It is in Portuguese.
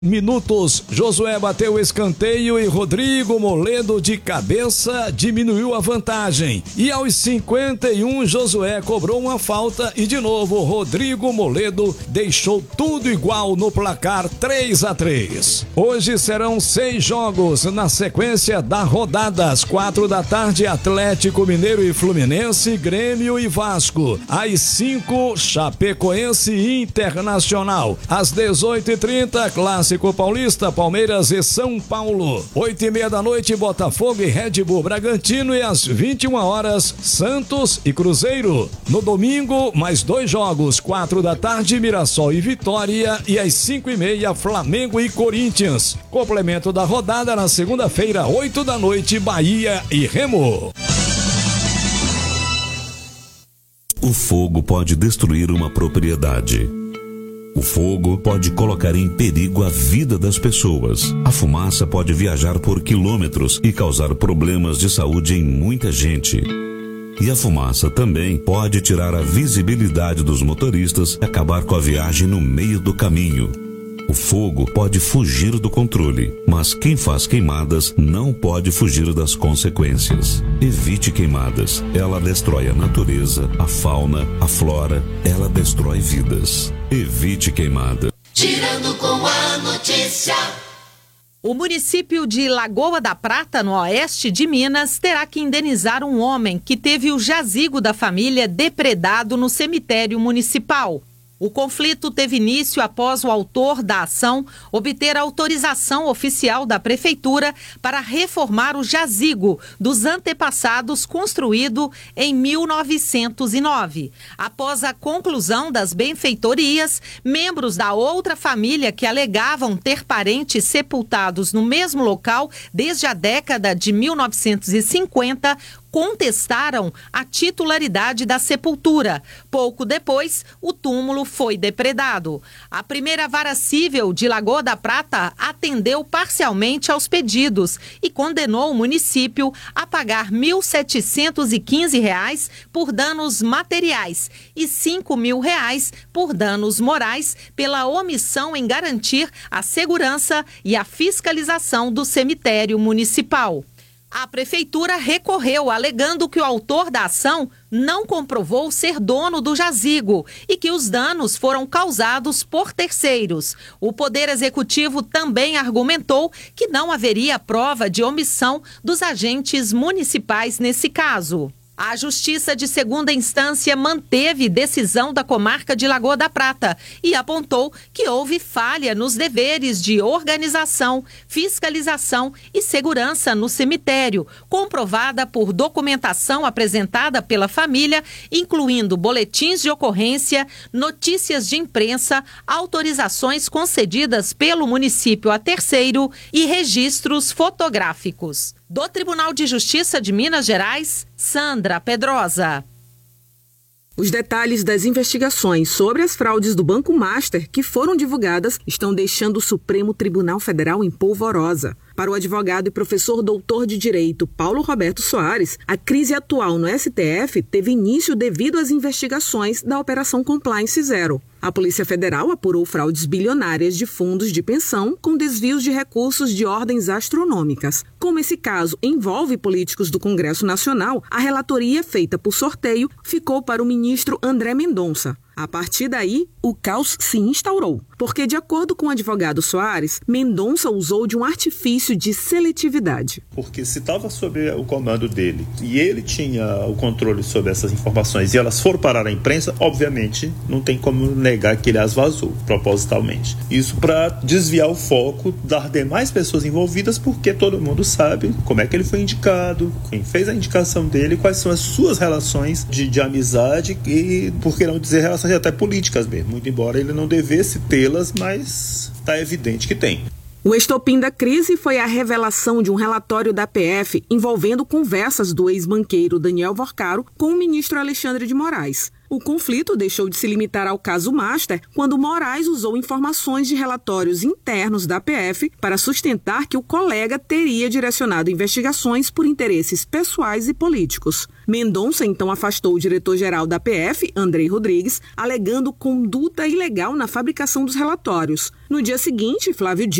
Minutos, Josué bateu o escanteio e Rodrigo Moledo de cabeça diminuiu a vantagem. E aos 51, Josué cobrou uma falta e de novo Rodrigo Moledo deixou tudo igual no placar 3-3. Hoje serão 6 jogos na sequência da rodada. Às 4 da tarde, Atlético Mineiro e Fluminense, Grêmio e Vasco. Às 5, Chapecoense e Internacional. Às 18h30, Clássico Paulista, Palmeiras e São Paulo. 8h30 da noite, Botafogo e Red Bull Bragantino. E às 21 horas, Santos e Cruzeiro. No domingo, mais 2 jogos, 4 da tarde, Mirassol e Vitória. E às 5h30, Flamengo e Corinthians. Complemento da rodada na segunda-feira, 8 da noite, Bahia e Remo. O fogo pode destruir uma propriedade. O fogo pode colocar em perigo a vida das pessoas. A fumaça pode viajar por quilômetros e causar problemas de saúde em muita gente. E a fumaça também pode tirar a visibilidade dos motoristas e acabar com a viagem no meio do caminho. O fogo pode fugir do controle, mas quem faz queimadas não pode fugir das consequências. Evite queimadas. Ela destrói a natureza, a fauna, a flora. Ela destrói vidas. Evite queimada. Girando com a notícia. O município de Lagoa da Prata, no oeste de Minas, terá que indenizar um homem que teve o jazigo da família depredado no cemitério municipal. O conflito teve início após o autor da ação obter autorização oficial da prefeitura para reformar o jazigo dos antepassados construído em 1909. Após a conclusão das benfeitorias, membros da outra família que alegavam ter parentes sepultados no mesmo local desde a década de 1950 contestaram a titularidade da sepultura. Pouco depois, o túmulo foi depredado. A primeira vara civil de Lagoa da Prata atendeu parcialmente aos pedidos e condenou o município a pagar R$ 1.715 por danos materiais e R$ 5.000 por danos morais pela omissão em garantir a segurança e a fiscalização do cemitério municipal. A prefeitura recorreu, alegando que o autor da ação não comprovou ser dono do jazigo e que os danos foram causados por terceiros. O Poder Executivo também argumentou que não haveria prova de omissão dos agentes municipais nesse caso. A Justiça de Segunda Instância manteve decisão da comarca de Lagoa da Prata e apontou que houve falha nos deveres de organização, fiscalização e segurança no cemitério, comprovada por documentação apresentada pela família, incluindo boletins de ocorrência, notícias de imprensa, autorizações concedidas pelo município a terceiro e registros fotográficos. Do Tribunal de Justiça de Minas Gerais, Sandra Pedrosa. Os detalhes das investigações sobre as fraudes do Banco Master que foram divulgadas estão deixando o Supremo Tribunal Federal em polvorosa. Para o advogado e professor doutor de Direito Paulo Roberto Soares, a crise atual no STF teve início devido às investigações da Operação Compliance Zero. A Polícia Federal apurou fraudes bilionárias de fundos de pensão com desvios de recursos de ordens astronômicas. Como esse caso envolve políticos do Congresso Nacional, a relatoria feita por sorteio ficou para o ministro André Mendonça. A partir daí, o caos se instaurou, porque, de acordo com o advogado Soares, Mendonça usou de um artifício de seletividade. Porque se estava sob o comando dele e ele tinha o controle sobre essas informações e elas foram parar à imprensa, obviamente não tem como negar que ele as vazou propositalmente. Isso para desviar o foco das demais pessoas envolvidas, porque todo mundo sabe como é que ele foi indicado, quem fez a indicação dele, quais são as suas relações de amizade e, por que não dizer, relações até políticas mesmo, muito embora ele não devesse tê-las, mas está evidente que tem. O estopim da crise foi a revelação de um relatório da PF envolvendo conversas do ex-banqueiro Daniel Vorcaro com o ministro Alexandre de Moraes. O conflito deixou de se limitar ao caso Master quando Moraes usou informações de relatórios internos da PF para sustentar que o colega teria direcionado investigações por interesses pessoais e políticos. Mendonça então afastou o diretor-geral da PF, Andrei Rodrigues, alegando conduta ilegal na fabricação dos relatórios. No dia seguinte, Flávio